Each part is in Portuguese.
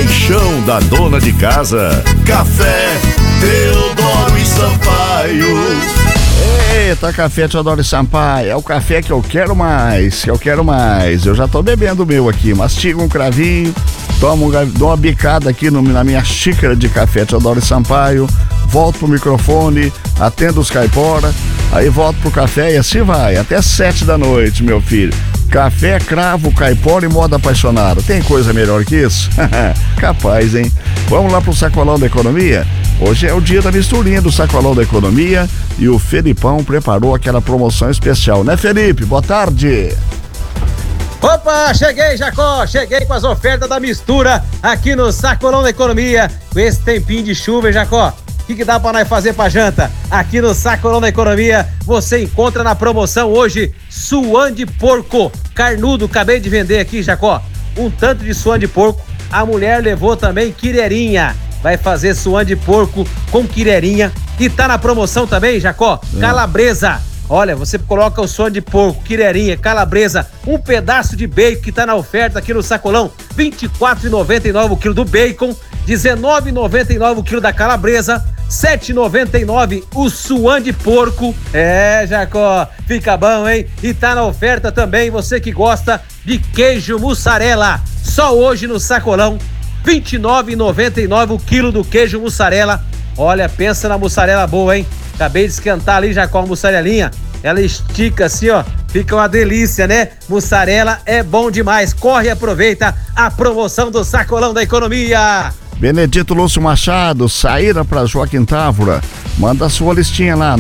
paixão da dona de casa. Café Teodoro e Sampaio. Eita, Café Teodoro e Sampaio, é o café que eu quero mais, Eu já tô bebendo o meu aqui, mastigo um cravinho, dou uma bicada aqui na minha xícara de café Teodoro e Sampaio, volto pro microfone, atendo os caipora, aí volto pro café e assim vai, até 7 da noite, meu filho. Café, cravo, caipora e moda apaixonada. Tem coisa melhor que isso? Capaz, hein? Vamos lá pro Sacolão da Economia? Hoje é o dia da misturinha do Sacolão da Economia e o Felipão preparou aquela promoção especial, né, Felipe? Boa tarde! Opa, cheguei, Jacó, cheguei com as ofertas da mistura aqui no Sacolão da Economia, com esse tempinho de chuva, hein, Jacó? O que dá pra nós fazer pra janta? Aqui no Sacolão da Economia, você encontra na promoção hoje suã de porco carnudo, acabei de vender aqui, Jacó, um tanto de suã de porco. A mulher levou também quirerinha, vai fazer suã de porco com quirerinha, e tá na promoção também, Jacó, calabresa. Olha, você coloca o suã de porco, quirerinha, calabresa, um pedaço de bacon que tá na oferta aqui no Sacolão, R$ 24,99 o quilo do bacon, R$ 19,99 o quilo da calabresa, R$ 7,99 o suã de porco. É, Jacó, fica bom, hein? E tá na oferta também, você que gosta de queijo mussarela, só hoje no Sacolão, R$ 29,99 o quilo do queijo mussarela. Olha, pensa na mussarela boa, hein? Acabei de esquentar ali já com a mussarelinha. Ela estica assim, ó. Fica uma delícia, né? Mussarela é bom demais. Corre e aproveita a promoção do Sacolão da Economia. Benedito Lúcio Machado, saída para Joaquim Távora. Manda a sua listinha lá,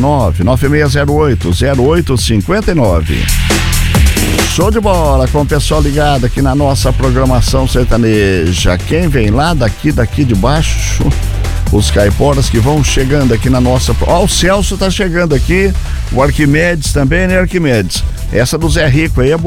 99608-0859. Show de bola com o pessoal ligado aqui na nossa programação sertaneja. Quem vem lá daqui de baixo? Os caiporas que vão chegando aqui na nossa... Ó, o Celso tá chegando aqui, o Arquimedes também, né, Arquimedes? Essa do Zé Rico aí é boa.